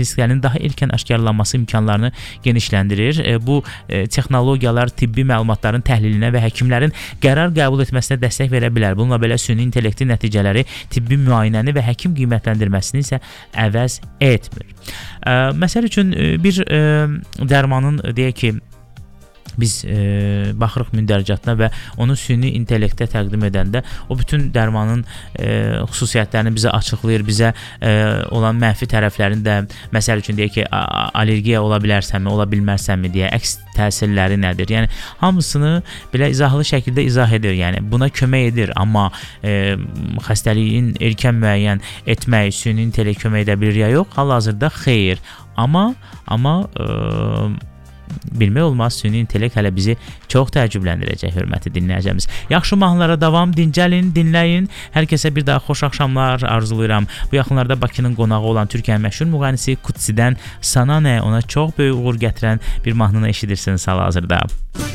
risklərinin daha erkən aşkarlanması imkanlarını genişləndirir. Bu texnologiyalar tibbi məlumatların təhlilinə və həkimlərin qərar qəbul etməsinə dəstək verə bilər. Bununla belə süni intellektin nəticələri tibbi müayinəni və həkim qiymətləndirməsini isə əvəz etmir. Məsəl üçün bir dərmanın deyək ki, biz baxırıq mündəricatına və onu süni intellektə təqdim edəndə o bütün dərmanın xüsusiyyətlərini bizə açıqlayır, bizə olan mənfi tərəflərini də, məsəl üçün deyək ki, allergiya ola bilərsənmi, ola bilmərsənmi deyə, əks təsirləri nədir? Yəni hamısını belə izahlı şəkildə izah edir. Yəni buna kömək edir, amma xəstəliyin erkən müəyyən etmək süni intellekt kömək edə bilir ya yox? Hal-hazırda xeyr. Amma bilmək olmaz, süni intellekt hələ bizi çox təəccübləndirəcək, hörmətli dinləyicimiz. Yaxşı mahnılara davam, dincəlin, dinləyin. Hər kəsə bir daha xoş axşamlar arzulayıram. Bu yaxınlarda Bakının qonağı olan Türkiyənin məşhur müğənnisi Kutsidən Sana Nə, ona çox böyük uğur gətirən bir mahnını eşidirsiniz hal-hazırda.